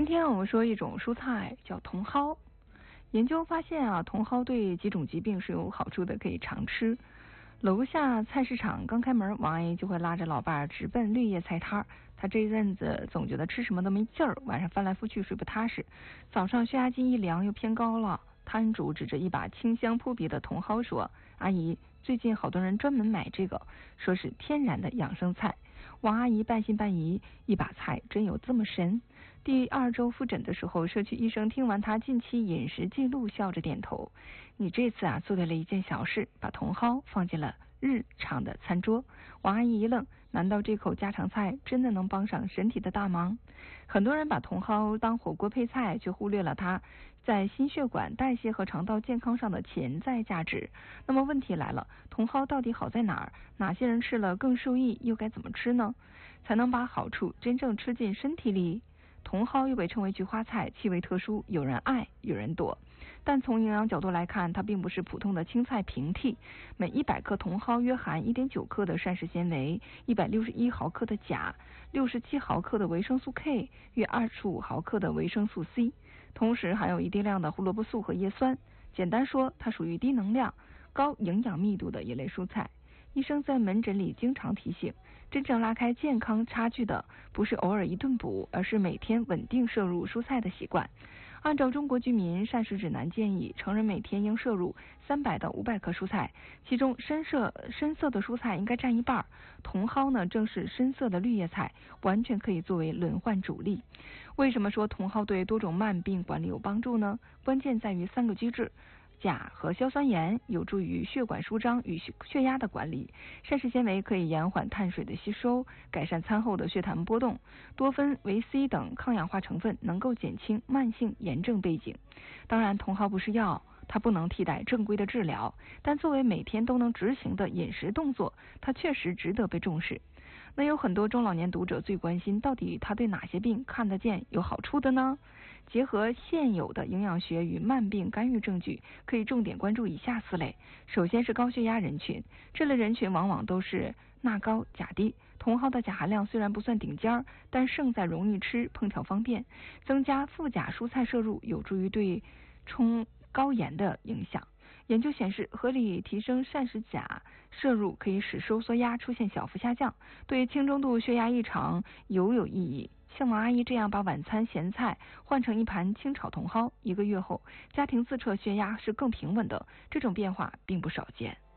天我们说一种蔬菜叫茼蒿，研究发现茼蒿对几种疾病是有好处的，可以常吃。楼下菜市场刚开门，王阿姨就会拉着老伴直奔绿叶菜摊儿。她这一阵子总觉得吃什么都没劲儿，晚上翻来覆去睡不踏实。早上血压计一量又偏高了，摊主指着一把清香扑鼻的茼蒿说：“阿姨，最近好多人专门买这个，说是天然的养生菜。”王阿姨半信半疑，一把菜真有这么神？第2周复诊的时候，社区医生听完她近期饮食记录，笑着点头：“你这次做对了一件小事，把茼蒿放进了日常的餐桌。”王阿姨一愣，难道这口家常菜真的能帮上身体的大忙？很多人把茼蒿当火锅配菜，却忽略了它在心血管代谢和肠道健康上的潜在价值。那么问题来了，茼蒿到底好在哪儿？哪些人吃了更受益？又该怎么吃呢？才能把好处真正吃进身体里？茼蒿又被称为菊花菜，气味特殊，有人爱，有人躲。但从营养角度来看，它并不是普通的青菜平替。每100克茼蒿约含1.9克的膳食纤维，161毫克的钾，67毫克的维生素 K， 约25毫克的维生素 C， 同时含有一定量的胡萝卜素和叶酸。简单说，它属于低能量、高营养密度的一类蔬菜。医生在门诊里经常提醒，真正拉开健康差距的不是偶尔一顿补，而是每天稳定摄入蔬菜的习惯。按照中国居民膳食指南建议，成人每天应摄入300到500克蔬菜，其中深色的蔬菜应该占一半。茼蒿呢，正是深色的绿叶菜，完全可以作为轮换主力。为什么说茼蒿对多种慢病管理有帮助呢？关键在于3个机制。钾和硝酸盐有助于血管舒张与血压的管理，膳食纤维可以延缓碳水的吸收，改善餐后的血糖波动，多酚、维 C 等抗氧化成分能够减轻慢性炎症背景。当然，茼蒿不是药，它不能替代正规的治疗，但作为每天都能执行的饮食动作，它确实值得被重视。那有很多中老年读者最关心，到底它对哪些病看得见有好处的呢？结合现有的营养学与慢病干预证据，可以重点关注以下4类。首先是高血压人群，这类人群往往都是钠高钾低。茼蒿的钾含量虽然不算顶尖，但胜在容易吃，烹调方便。增加富钾蔬菜摄入有助于对冲高盐的影响。研究显示，合理提升膳食钾摄入可以使收缩压出现小幅下降，对轻中度血压异常有意义。像王阿姨这样把晚餐咸菜换成一盘清炒茼蒿，1个月后家庭自测血压是更平稳的，这种变化并不少见。